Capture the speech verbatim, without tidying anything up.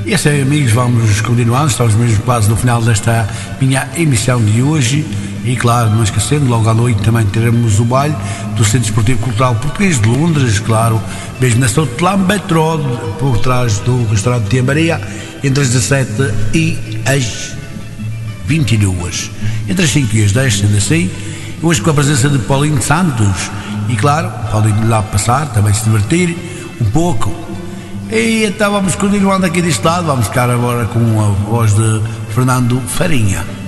E assim, amigos, vamos continuando, estamos mesmo quase no final desta minha emissão de hoje. E claro, não esquecendo, logo à noite também teremos o baile do Centro Esportivo Cultural Português de Londres, claro, mesmo na South Lambeth Road, por trás do restaurante Tia Maria, entre as dezassete e as vinte e duas, entre as cinco e as dez, sendo assim. Hoje com a presença de Paulinho Santos, e claro, podem lá passar, também se divertir um pouco. E então vamos continuando aqui deste lado, vamos ficar agora com a voz de Fernando Farinha.